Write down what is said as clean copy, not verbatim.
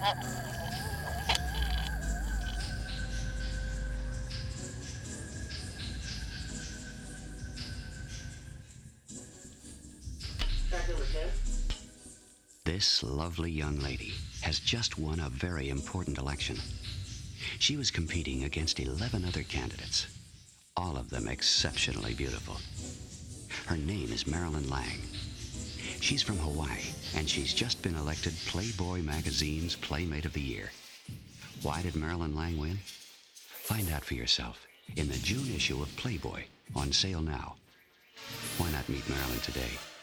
Fact number 10. This lovely young lady has just won a very important election. She was competing against 11 other candidates, all of them exceptionally beautiful. Her name is Marilyn Lang. She's from Hawaii, and she's just been elected Playboy magazine's Playmate of the Year. Why did Marilyn Lang win? Find out for yourself in the June issue of Playboy, on sale now. Why not meet Marilyn today?